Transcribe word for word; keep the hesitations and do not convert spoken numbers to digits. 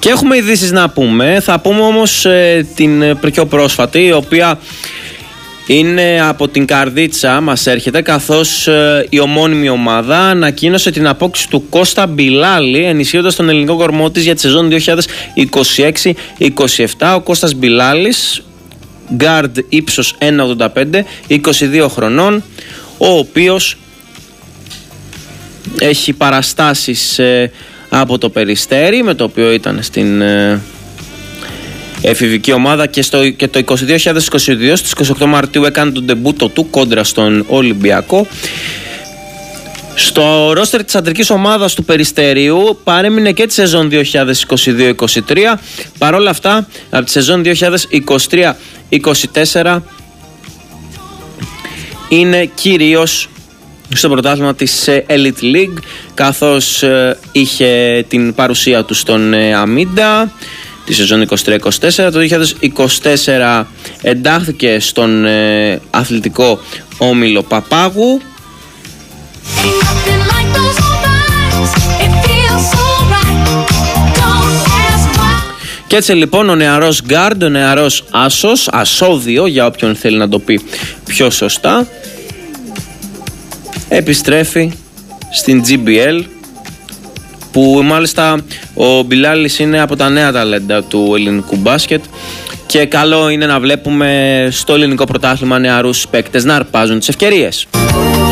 Και έχουμε ειδήσεις να πούμε. Θα πούμε όμως ε, την πιο πρόσφατη, η οποία είναι από την καρδίτσα, μας έρχεται, καθώς ε, η ομώνυμη ομάδα ανακοίνωσε την απόκτηση του Κώστα Μπιλάλη, ενισχύοντας τον ελληνικό κορμό της για τη σεζόν δύο χιλιάδες είκοσι έξι είκοσι επτά. Ο Κώστας Μπιλάλης, γκάρντ ύψος ένα ογδόντα πέντε, είκοσι δύο χρονών, ο οποίος έχει παραστάσεις ε, από το Περιστέρι, με το οποίο ήταν στην ε, εφηβική ομάδα, και, στο, και το δύο χιλιάδες είκοσι δύο στις είκοσι οκτώ Μαρτίου έκανε τον ντεμπούτο του κόντρα στον Ολυμπιακό. Στο ρόστερ της αντρικής ομάδας του Περιστερίου παρέμεινε και τη σεζόν δύο χιλιάδες είκοσι δύο είκοσι τρία. Παρ' όλα αυτά, από τη σεζόν δύο χιλιάδες είκοσι τρία είκοσι τέσσερα είναι κυρίως στο πρωτάθλημα της Elite League, καθώς ε, είχε την παρουσία του στον ε, Αμίντα τη σεζόν είκοσι τρία είκοσι τέσσερα. Το δύο χιλιάδες είκοσι τέσσερα εντάχθηκε στον ε, αθλητικό όμιλο Παπάγου. Και έτσι λοιπόν ο νεαρός γκάρντ, ο νεαρός άσος, ασώδιο για όποιον θέλει να το πει πιο σωστά, επιστρέφει στην τζι μπι ελ, που μάλιστα ο Μπιλάλης είναι από τα νέα ταλέντα του ελληνικού μπάσκετ, και καλό είναι να βλέπουμε στο ελληνικό πρωτάθλημα νεαρούς παίκτες να αρπάζουν τις ευκαιρίες.